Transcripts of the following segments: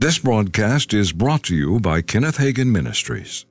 This broadcast is brought to you by Kenneth Hagin Ministries.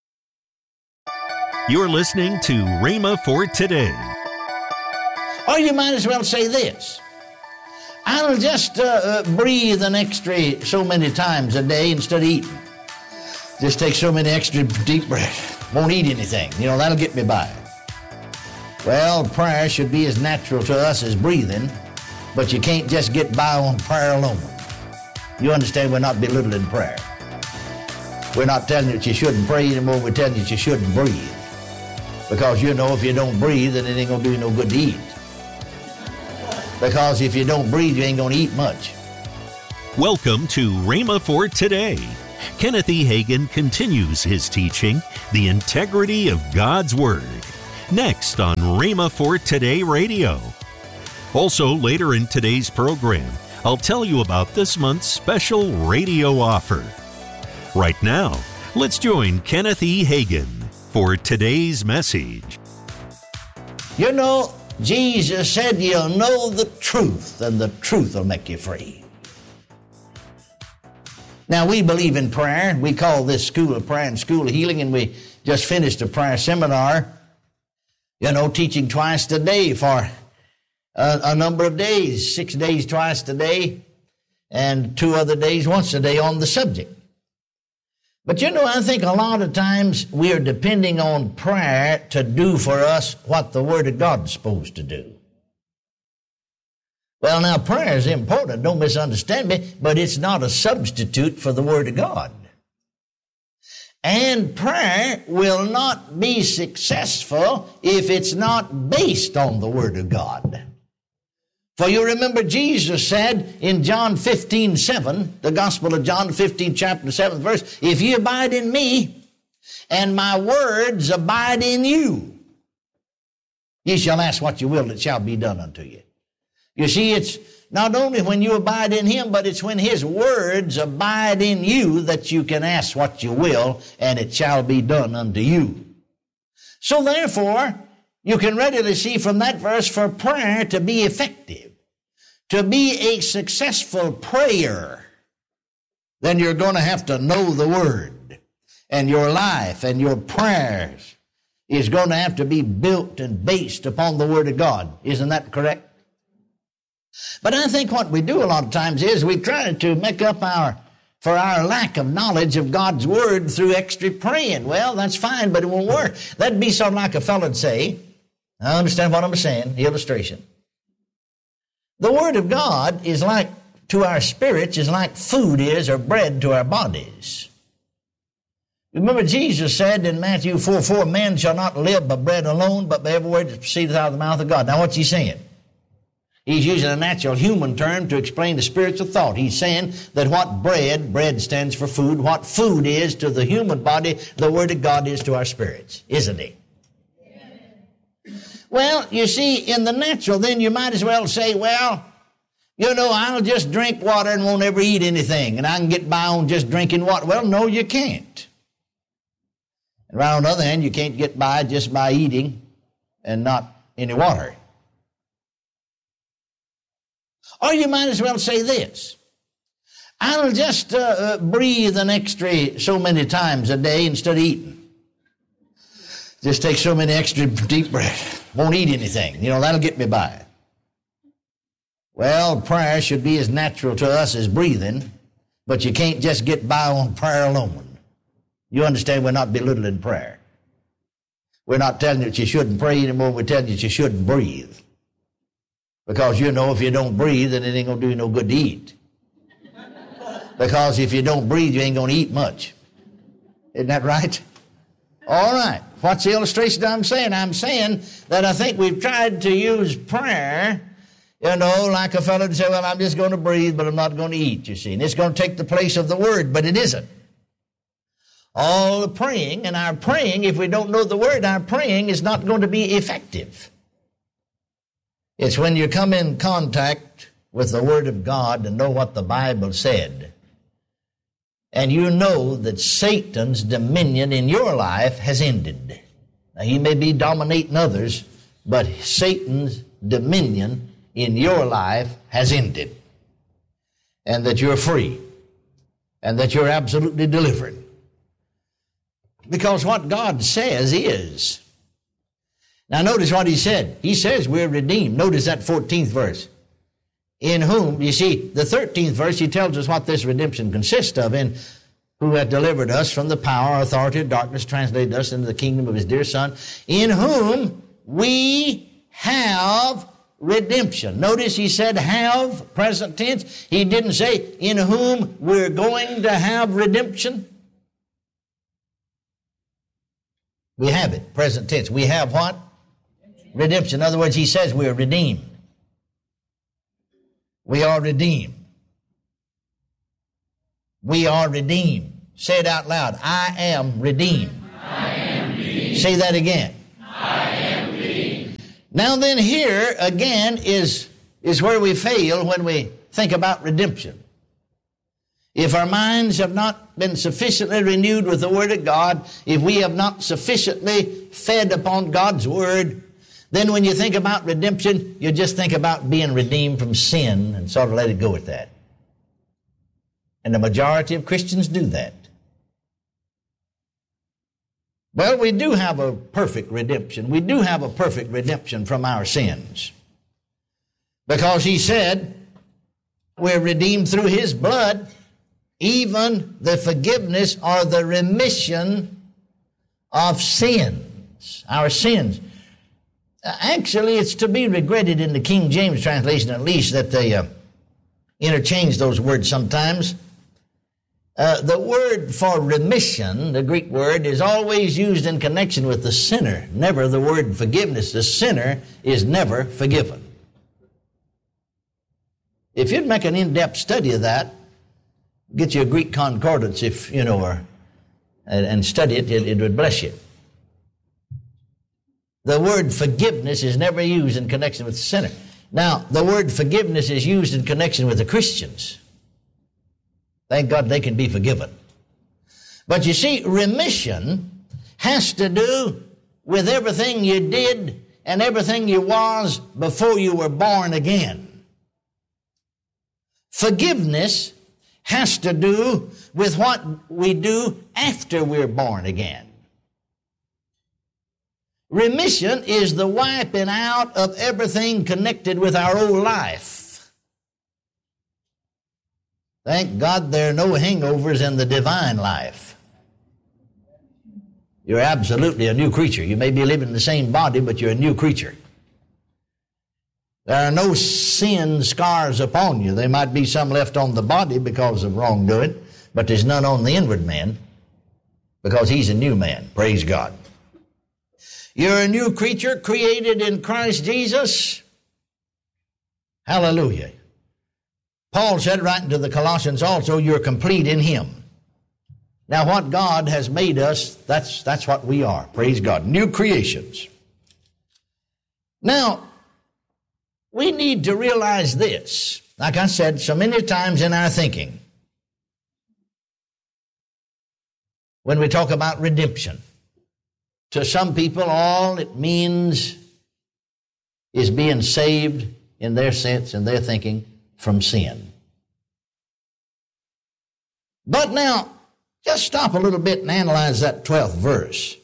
You're listening to Rhema for Today. Or you might as well say this: I'll just breathe an extra so many times a day instead of eating. Just take so many extra deep breaths. Won't eat anything. That'll get me by. Well, prayer should be as natural to us as breathing, but you can't just get by on prayer alone. You understand, we're not belittling prayer. We're not telling you that you shouldn't pray anymore. We're telling you that you shouldn't breathe. Because if you don't breathe, then it ain't going to do you no good to eat. Because if you don't breathe, you ain't going to eat much. Welcome to Rhema for Today. Kenneth E. Hagin continues his teaching, The Integrity of God's Word, next on Rhema for Today Radio. Also, later in today's program, I'll tell you about this month's special radio offer. Right now, let's join Kenneth E. Hagin for today's message. Jesus said, you'll know the truth, and the truth will make you free. Now, we believe in prayer. We call this School of Prayer and School of Healing, and we just finished a prayer seminar, teaching twice a day for a number of days, 6 days twice a day, and 2 other days once a day on the subject. But I think a lot of times we are depending on prayer to do for us what the Word of God is supposed to do. Well, now, prayer is important, don't misunderstand me, but it's not a substitute for the Word of God. And prayer will not be successful if it's not based on the Word of God. For you remember Jesus said in John 15:7, the Gospel of John 15, chapter 7th verse, if you abide in me, and my words abide in you, ye shall ask what you will, it shall be done unto you. You see, it's not only when you abide in Him, but it's when His words abide in you that you can ask what you will, and it shall be done unto you. So therefore, you can readily see from that verse, for prayer to be effective, to be a successful prayer, then you're going to have to know the Word. And your life and your prayers is going to have to be built and based upon the Word of God. Isn't that correct? But I think what we do a lot of times is we try to make up for our lack of knowledge of God's Word through extra praying. Well, that's fine, but it won't work. That'd be something like a fellow would say, I understand what I'm saying, the illustration. The Word of God is like, to our spirits, is like food is or bread to our bodies. Remember Jesus said in Matthew 4:4, man shall not live by bread alone, but by every word that proceedeth out of the mouth of God. Now what's he saying? He's using a natural human term to explain the spiritual thought. He's saying that what bread stands for food, what food is to the human body, the Word of God is to our spirits, isn't he? Well, you see, in the natural, then you might as well say, well, I'll just drink water and won't ever eat anything, and I can get by on just drinking water. Well, no, you can't. And right on the other hand, you can't get by just by eating and not any water. Or you might as well say this: I'll just breathe an extra so many times a day instead of eating. Just take so many extra deep breaths. Won't eat anything. That'll get me by. Well, prayer should be as natural to us as breathing, but you can't just get by on prayer alone. You understand, we're not belittling prayer. We're not telling you that you shouldn't pray anymore. We're telling you that you shouldn't breathe. Because if you don't breathe, then it ain't going to do you no good to eat. Because if you don't breathe, you ain't going to eat much. Isn't that right? All right. What's the illustration I'm saying? I'm saying that I think we've tried to use prayer, like a fellow would say, well, I'm just going to breathe, but I'm not going to eat, you see. And it's going to take the place of the Word, but it isn't. All the praying, and our praying, if we don't know the Word, our praying is not going to be effective. It's when you come in contact with the Word of God and know what the Bible said, and you know that Satan's dominion in your life has ended. Now, he may be dominating others, but Satan's dominion in your life has ended, and that you're free. and that you're absolutely delivered. Because what God says is. Now notice what he said. He says we're redeemed. Notice that 14th verse. In whom, you see, the 13th verse, he tells us what this redemption consists of. In who hath delivered us from the power, authority of darkness, translated us into the kingdom of his dear Son, in whom we have redemption. Notice he said have, present tense. He didn't say in whom we're going to have redemption. We have it, present tense. We have what? Redemption. In other words, he says we're redeemed. We are redeemed. We are redeemed. Say it out loud. I am redeemed. I am redeemed. Say that again. I am redeemed. Now then, here again is where we fail when we think about redemption. If our minds have not been sufficiently renewed with the Word of God, if we have not sufficiently fed upon God's Word, then when you think about redemption, you just think about being redeemed from sin and sort of let it go at that. And the majority of Christians do that. Well, we do have a perfect redemption. We do have a perfect redemption from our sins. Because he said we're redeemed through his blood, even the forgiveness or the remission of sins, our sins. Actually, it's to be regretted in the King James translation, at least, that they interchange those words sometimes. The word for remission, the Greek word, is always used in connection with the sinner, never the word forgiveness. The sinner is never forgiven. If you'd make an in-depth study of that, get you a Greek concordance, if you know, and study it, it would bless you. The word forgiveness is never used in connection with the sinner. Now, the word forgiveness is used in connection with the Christians. Thank God they can be forgiven. But you see, remission has to do with everything you did and everything you was before you were born again. Forgiveness has to do with what we do after we're born again. Remission is the wiping out of everything connected with our old life. Thank God there are no hangovers in the divine life. You're absolutely a new creature. You may be living in the same body, but you're a new creature. There are no sin scars upon you. There might be some left on the body because of wrongdoing, but there's none on the inward man because he's a new man. Praise God. You're a new creature created in Christ Jesus. Hallelujah. Paul said right into the Colossians also, you're complete in him. Now what God has made us, that's what we are. Praise God. New creations. Now, we need to realize this, like I said so many times in our thinking, when we talk about redemption. To some people, all it means is being saved in their sense and their thinking from sin. But now, just stop a little bit and analyze that 12th verse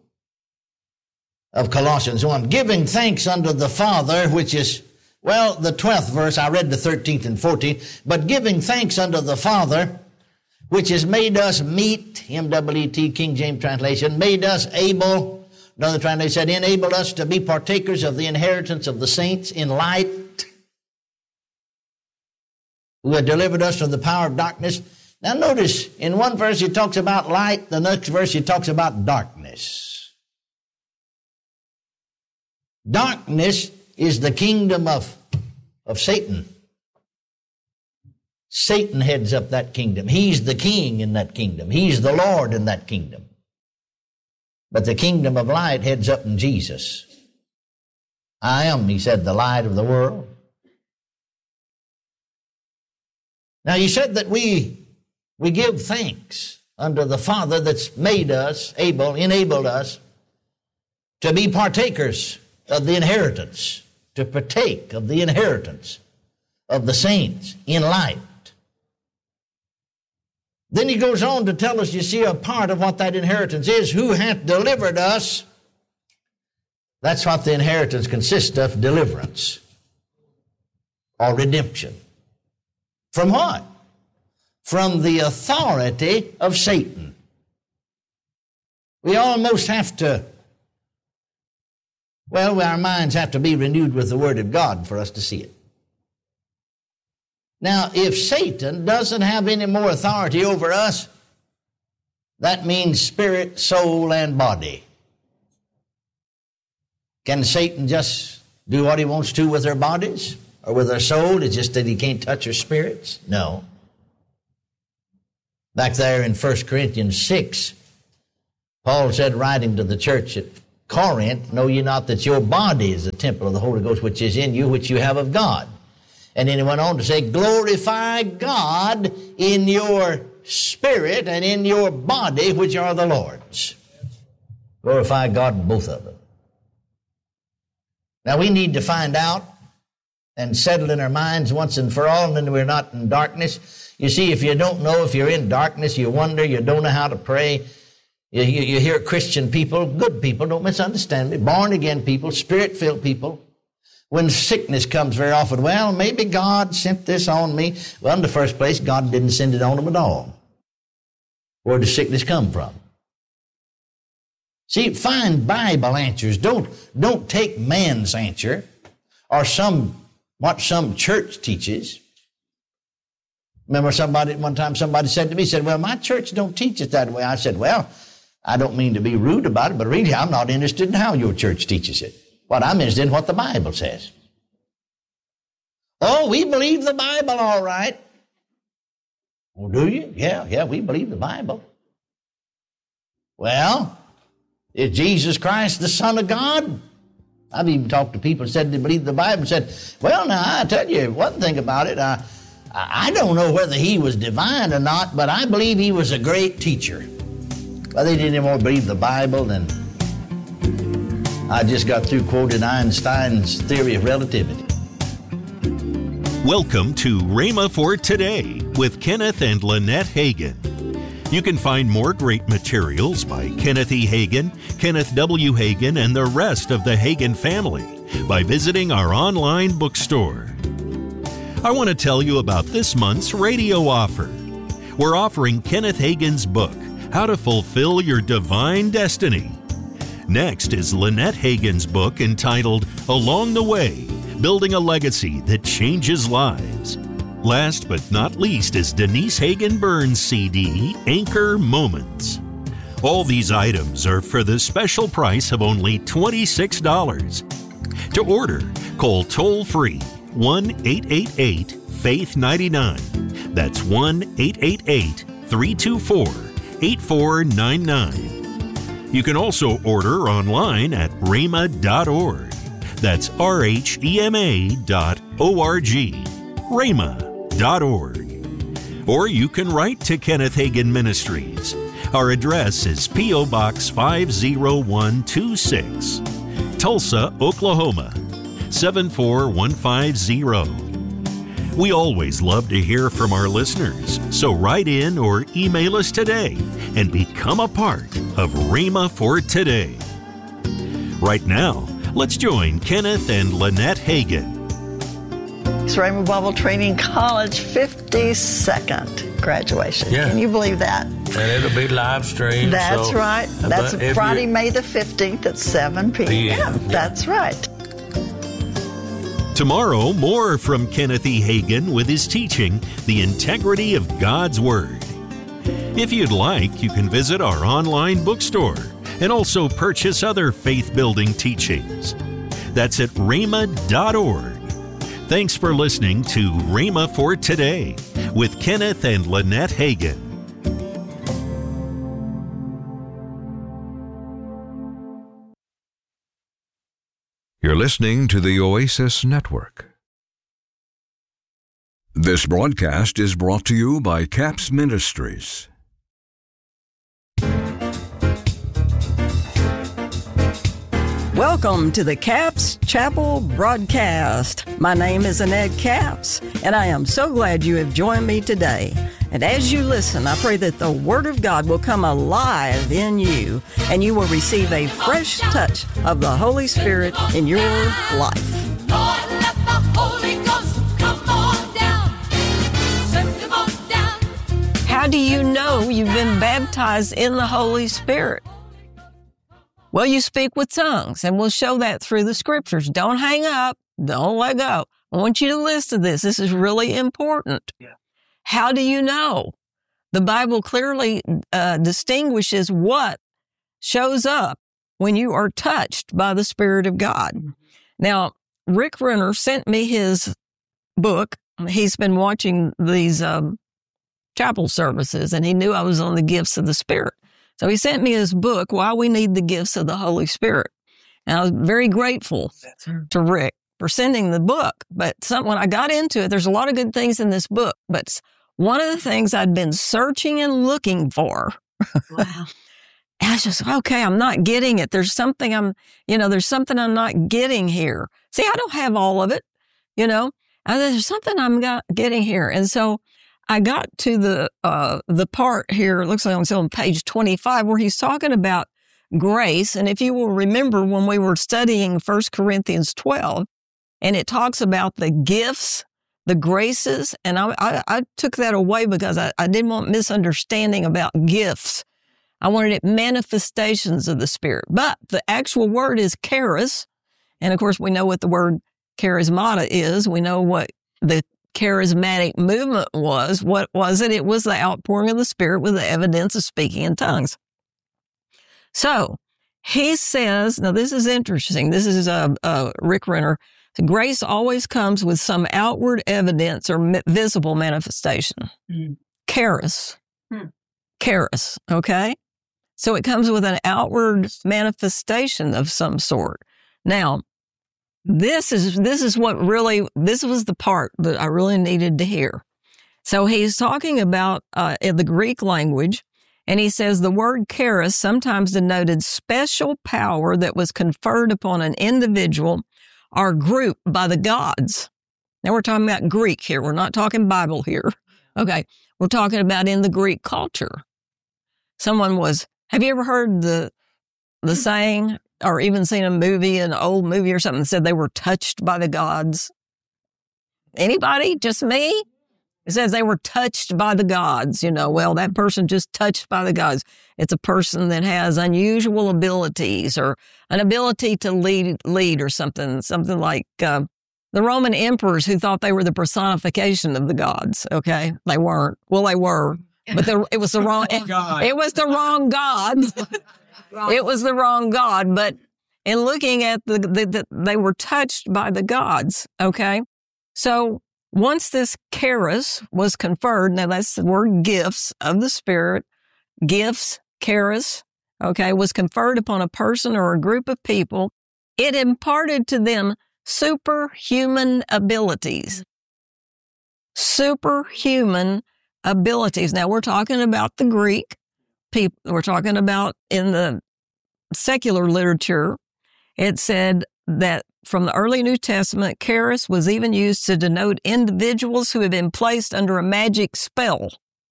of Colossians 1. Giving thanks unto the Father, which is, well, the 12th verse, I read the 13th and 14th, but giving thanks unto the Father, which has made us meet, M-E-E-T, King James translation, made us able, another translation said, enabled us to be partakers of the inheritance of the saints in light, who had delivered us from the power of darkness. Now notice, in one verse he talks about light, the next verse he talks about darkness. Darkness is the kingdom of Satan. Satan heads up that kingdom. He's the king in that kingdom. He's the Lord in that kingdom. But the kingdom of light heads up in Jesus. I am, he said, the light of the world. Now, he said that we give thanks unto the Father that's made us able, enabled us to be partakers of the inheritance, to partake of the inheritance of the saints in light. Then he goes on to tell us, you see, a part of what that inheritance is, who hath delivered us. That's what the inheritance consists of, deliverance or redemption. From what? From the authority of Satan. We almost have to, our minds have to be renewed with the Word of God for us to see it. Now, if Satan doesn't have any more authority over us, that means spirit, soul, and body. Can Satan just do what he wants to with our bodies or with our soul? It's just that he can't touch our spirits? No. Back there in 1 Corinthians 6, Paul said, writing to the church at Corinth, know ye not that your body is the temple of the Holy Ghost which is in you, which you have of God. And then he went on to say, glorify God in your spirit and in your body, which are the Lord's. Glorify God in both of them. Now we need to find out and settle in our minds once and for all, and then we're not in darkness. You see, if you don't know, if you're in darkness, you wonder, you don't know how to pray. You hear Christian people, good people, don't misunderstand me, born-again people, Spirit-filled people. When sickness comes very often, well, maybe God sent this on me. Well, in the first place, God didn't send it on them at all. Where did sickness come from? See, find Bible answers. Don't take man's answer or what some church teaches. Remember one time somebody said to me, well, my church don't teach it that way. I said, well, I don't mean to be rude about it, but really I'm not interested in how your church teaches it. What I'm interested in what the Bible says. Oh, we believe the Bible all right. Well, do you? Yeah, we believe the Bible. Well, is Jesus Christ the Son of God? I've even talked to people who said they believe the Bible and said, well, now, I tell you one thing about it. I don't know whether he was divine or not, but I believe he was a great teacher. Well, they didn't even believe the Bible, and I just got through quoting Einstein's theory of relativity. Welcome to Rhema for Today with Kenneth and Lynette Hagin. You can find more great materials by Kenneth E. Hagin, Kenneth W. Hagin, and the rest of the Hagin family by visiting our online bookstore. I want to tell you about this month's radio offer. We're offering Kenneth Hagin's book, How to Fulfill Your Divine Destiny. Next is Lynette Hagin's book entitled Along the Way, Building a Legacy That Changes Lives. Last but not least is Denise Hagin Burns' CD, Anchor Moments. All these items are for the special price of only $26. To order, call toll-free 1-888-FAITH-99. That's 1-888-324-8499. You can also order online at rhema.org. That's rhema.org. rhema.org. Or you can write to Kenneth Hagin Ministries. Our address is P.O. Box 50126, Tulsa, Oklahoma 74150. We always love to hear from our listeners, so write in or email us today and become a part of Rhema for Today. Right now, let's join Kenneth and Lynette Hagin. It's Rhema Bible Training College 52nd graduation. Yeah. Can you believe that? And it'll be live streamed. That's right. That's Friday, May the 15th at 7 p.m. Yeah. That's right. Tomorrow, more from Kenneth E. Hagin with his teaching, The Integrity of God's Word. If you'd like, you can visit our online bookstore and also purchase other faith-building teachings. That's at rhema.org. Thanks for listening to Rhema for Today with Kenneth and Lynette Hagin. You're listening to the Oasis Network. This broadcast is brought to you by CAPS Ministries. Welcome to the Capps Chapel broadcast. My name is Annette Capps, and I am so glad you have joined me today. And as you listen, I pray that the Word of God will come alive in you, and you will receive a fresh touch of the Holy Spirit in your life. Lord, let the Holy Ghost come on down. Send him on down. How do you know you've been baptized in the Holy Spirit? Well, you speak with tongues, and we'll show that through the scriptures. Don't hang up. Don't let go. I want you to listen to this. This is really important. Yeah. How do you know? The Bible clearly distinguishes what shows up when you are touched by the Spirit of God. Now, Rick Renner sent me his book. He's been watching these chapel services, and he knew I was on the gifts of the Spirit. So he sent me his book, Why We Need the Gifts of the Holy Spirit. And I was very grateful to Rick for sending the book. But when I got into it, there's a lot of good things in this book. But one of the things I'd been searching and looking for, wow. I was just, okay, I'm not getting it. There's something I'm not getting here. See, I don't have all of it, There's something I'm not getting here. And so I got to the part here, it looks like it's on page 25, where he's talking about grace. And if you will remember when we were studying 1 Corinthians 12, and it talks about the gifts, the graces, and I took that away because I didn't want misunderstanding about gifts. I wanted it manifestations of the Spirit. But the actual word is charis. And of course, we know what the word charismata is. We know what the charismatic movement was. What was it? It was the outpouring of the Spirit with the evidence of speaking in tongues. So he says, now this is interesting. This is Rick Renner. Grace always comes with some outward evidence or visible manifestation. Charis. Charis, okay? So it comes with an outward manifestation of some sort. Now, this was the part that I really needed to hear. So he's talking about in the Greek language, and he says the word charis sometimes denoted special power that was conferred upon an individual or group by the gods. Now we're talking about Greek here. We're not talking Bible here. Okay. We're talking about in the Greek culture. Have you ever heard the saying, or even seen an old movie or something that said they were touched by the gods? Anybody? Just me? It says they were touched by the gods. Well, that person just touched by the gods. It's a person that has unusual abilities or an ability to lead or something like the Roman emperors who thought they were the personification of the gods. Okay. They weren't. Well, they were, but it was the wrong, it was the wrong God. It was the wrong God. But in looking at they were touched by the gods. Okay. So once this charis was conferred, now that's the word gifts of the Spirit, gifts, charis, okay, was conferred upon a person or a group of people, it imparted to them superhuman abilities. Superhuman abilities. Now we're talking about the Greek people. We're talking about in the secular literature, it said that from the early New Testament, charis was even used to denote individuals who had been placed under a magic spell.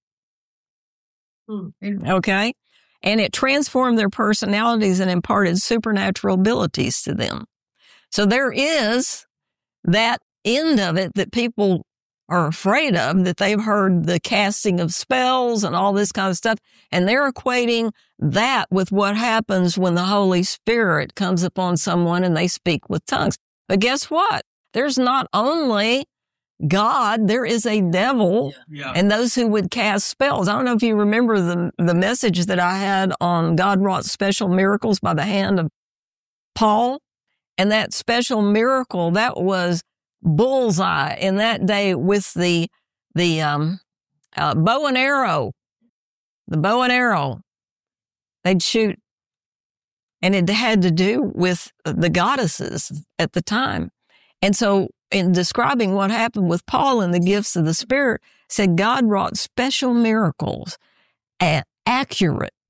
Okay? And it transformed their personalities and imparted supernatural abilities to them. So there is that end of it that people are afraid of, that they've heard the casting of spells and all this kind of stuff, and they're equating that with what happens when the Holy Spirit comes upon someone and they speak with tongues. But guess what? There's not only God, there is a devil and those who would cast spells. I don't know if you remember the message that I had on God wrought special miracles by the hand of Paul. And that special miracle, that was bullseye in that day with the bow and arrow. The bow and arrow. They'd shoot. And it had to do with the goddesses at the time. And so in describing what happened with Paul and the gifts of the Spirit, said God wrought special miracles, accurate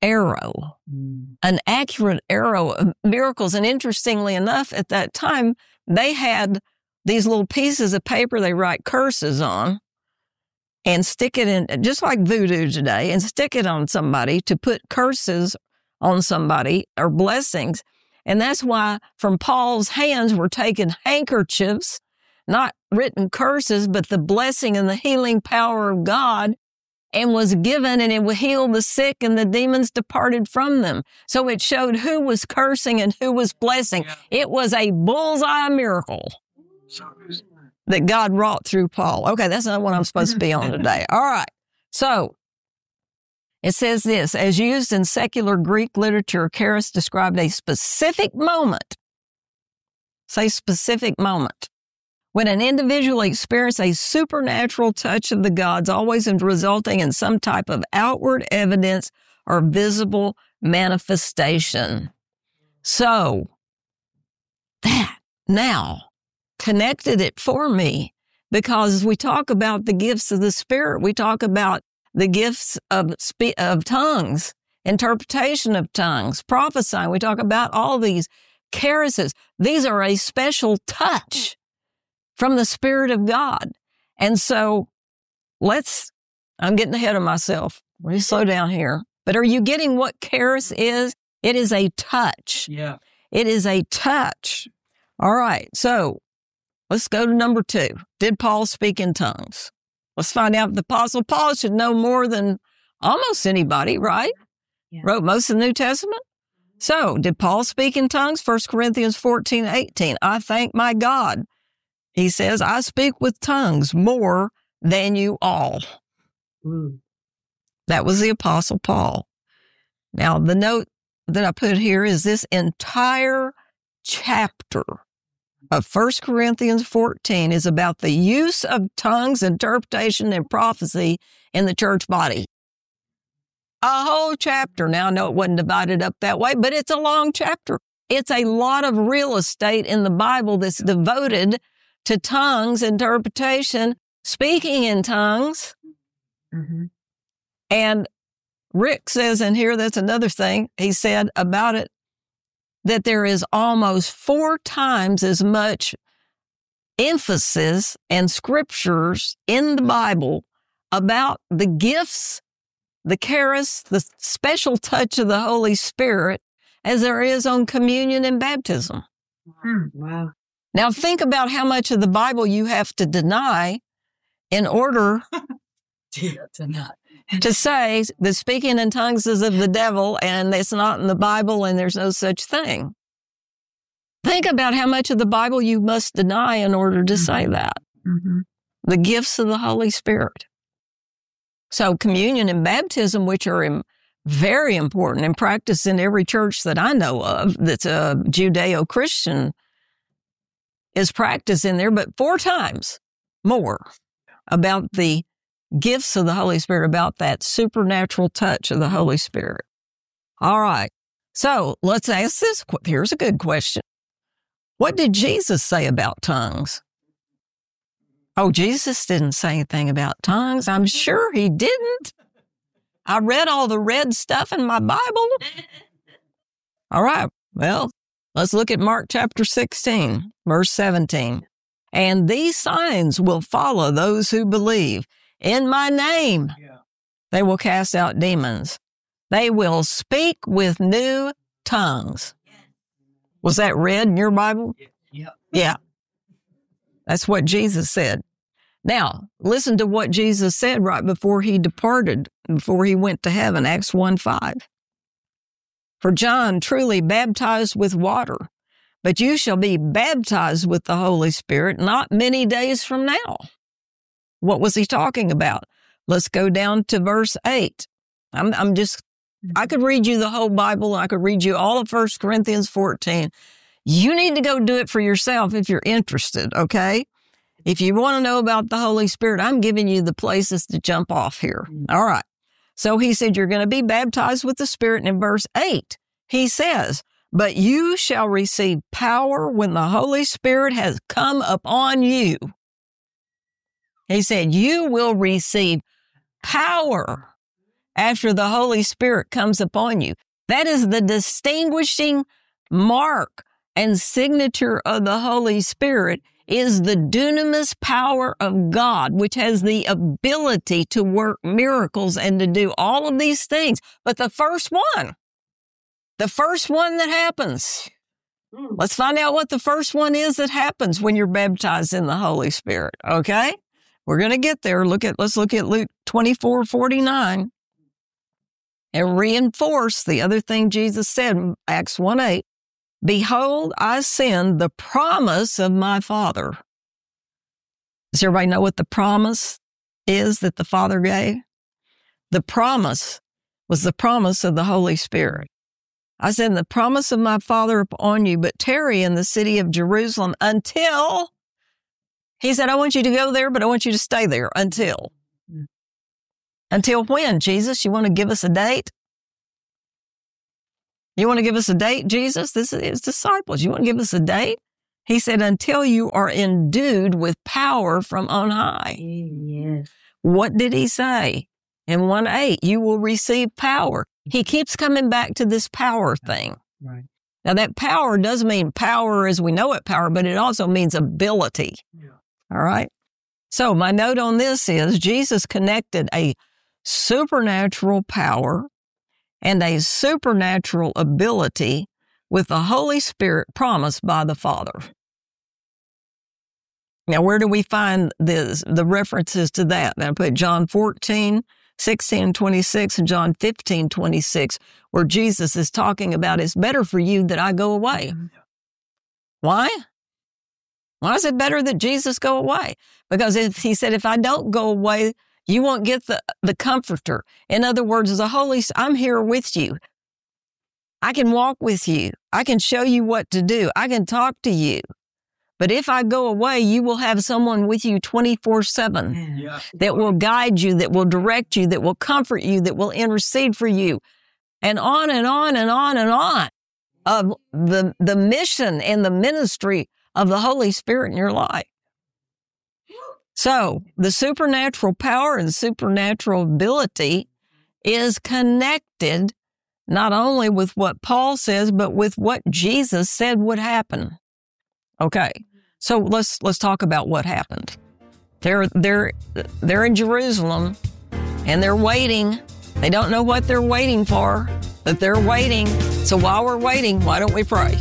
arrow, an accurate arrow of miracles. And interestingly enough, at that time, they had these little pieces of paper they write curses on and stick it in, just like voodoo today, and stick it on somebody to put curses on somebody or blessings. And that's why from Paul's hands were taken handkerchiefs, not written curses, but the blessing and the healing power of God, and was given, and it would heal the sick, and the demons departed from them. So it showed who was cursing and who was blessing. It was a bullseye miracle that God wrought through Paul. Okay, that's not what I'm supposed to be on today. All right. So it says this, as used in secular Greek literature, charis described a specific moment. Say specific moment. When an individual experienced a supernatural touch of the gods, always resulting in some type of outward evidence or visible manifestation. So that now connected it for me, because we talk about the gifts of the Spirit. We talk about the gifts of tongues, interpretation of tongues, prophesying. We talk about all these charises. These are a special touch from the Spirit of God. And so I'm getting ahead of myself. Let me slow down here. But are you getting what charis is? It is a touch. Yeah. It is a touch. All right. So let's go to number 2. Did Paul speak in tongues? Let's find out if the Apostle Paul should know more than almost anybody, right? Yeah. Wrote most of the New Testament. So did Paul speak in tongues? 1 Corinthians 14:18. I thank my God. He says, I speak with tongues more than you all. That was the Apostle Paul. Now, the note that I put here is this entire chapter of 1 Corinthians 14 is about the use of tongues, interpretation, and prophecy in the church body. A whole chapter. Now, I know it wasn't divided up that way, but it's a long chapter. It's a lot of real estate in the Bible that's devoted to tongues, interpretation, speaking in tongues. Mm-hmm. And Rick says in here, that's another thing he said about it, that there is almost 4 times as much emphasis and scriptures in the Bible about the gifts, the charis, the special touch of the Holy Spirit, as there is on communion and baptism. Wow. Now think about how much of the Bible you have to deny in order to say that speaking in tongues is of the devil and it's not in the Bible and there's no such thing. Think about how much of the Bible you must deny in order to say that. Mm-hmm. The gifts of the Holy Spirit. So communion and baptism, which are very important and practiced in every church that I know of that's a Judeo-Christian, is practiced in there, but 4 times more about the gifts of the Holy Spirit, about that supernatural touch of the Holy Spirit. All right. So let's ask this. Here's a good question. What did Jesus say about tongues? Oh, Jesus didn't say anything about tongues. I'm sure he didn't. I read all the red stuff in my Bible. All right. Well, let's look at Mark chapter 16, verse 17. And these signs will follow those who believe. In my name, they will cast out demons. They will speak with new tongues. Was that read in your Bible? Yeah. That's what Jesus said. Now, listen to what Jesus said right before he departed, before he went to heaven, Acts 1:5. For John truly baptized with water, but you shall be baptized with the Holy Spirit not many days from now. What was he talking about? Let's go down to verse 8. I could read you the whole Bible. I could read you all of 1 Corinthians 14. You need to go do it for yourself if you're interested, okay? If you want to know about the Holy Spirit, I'm giving you the places to jump off here. All right. So he said, you're going to be baptized with the Spirit. And in verse 8, he says, but you shall receive power when the Holy Spirit has come upon you. He said, you will receive power. after the Holy Spirit comes upon you. That is the distinguishing mark and signature of the Holy Spirit, is the dunamis power of God, which has the ability to work miracles and to do all of these things. But the first one that happens, let's find out what the first one is that happens when you're baptized in the Holy Spirit, okay? We're going to get there. Let's look at Luke 24:49 and reinforce the other thing Jesus said, Acts 1:8. Behold, I send the promise of my Father. Does everybody know what the promise is that the Father gave? The promise was the promise of the Holy Spirit. I send the promise of my Father upon you, but tarry in the city of Jerusalem until, he said, I want you to go there, but I want you to stay there until. Until when, Jesus? You want to give us a date? You want to give us a date, Jesus? This is his disciples. You want to give us a date? He said, until you are endued with power from on high. Yes. What did he say? In 1:8, you will receive power. He keeps coming back to this power thing. Right. Now, that power does mean power as we know it, power, but it also means ability. Yeah. All right? So my note on this is Jesus connected a supernatural power and a supernatural ability with the Holy Spirit promised by the Father. Now, where do we find the references to that? Now, I put John 14:16-26 and John 15:26, where Jesus is talking about it's better for you that I go away. Why? Why is it better that Jesus go away? Because he said, if I don't go away, you won't get the comforter. In other words, I'm here with you. I can walk with you. I can show you what to do. I can talk to you. But if I go away, you will have someone with you 24/7 that will guide you, that will direct you, that will comfort you, that will intercede for you, and on and on and on and on of the mission and the ministry of the Holy Spirit in your life. So the supernatural power and supernatural ability is connected not only with what Paul says, but with what Jesus said would happen. Okay, so let's talk about what happened. They're in Jerusalem and they're waiting. They don't know what they're waiting for, but they're waiting. So while we're waiting, why don't we pray?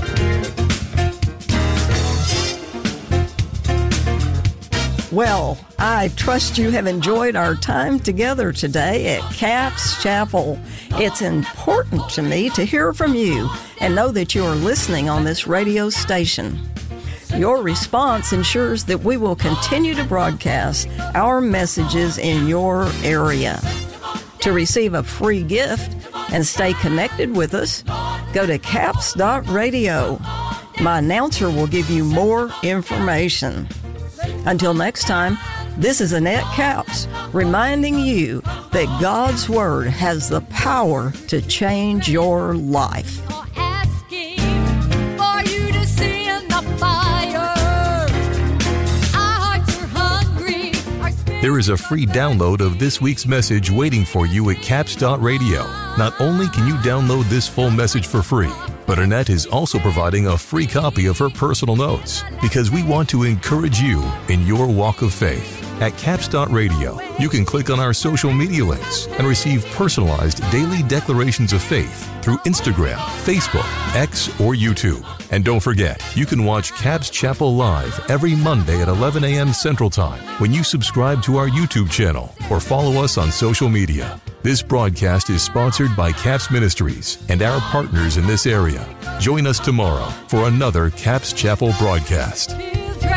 Well, I trust you have enjoyed our time together today at Capps Chapel. It's important to me to hear from you and know that you are listening on this radio station. Your response ensures that we will continue to broadcast our messages in your area. To receive a free gift and stay connected with us, go to capps.radio. My announcer will give you more information. Until next time, this is Annette Capps reminding you that God's Word has the power to change your life. Asking for you to send the fire. Our hearts are hungry. There is a free download of this week's message waiting for you at capps.radio. Not only can you download this full message for free, but Annette is also providing a free copy of her personal notes because we want to encourage you in your walk of faith. At capps.radio, you can click on our social media links and receive personalized daily declarations of faith through Instagram, Facebook, X, or YouTube. And don't forget, you can watch Capps Chapel live every Monday at 11 a.m. Central Time when you subscribe to our YouTube channel or follow us on social media. This broadcast is sponsored by Capps Ministries and our partners in this area. Join us tomorrow for another Capps Chapel broadcast.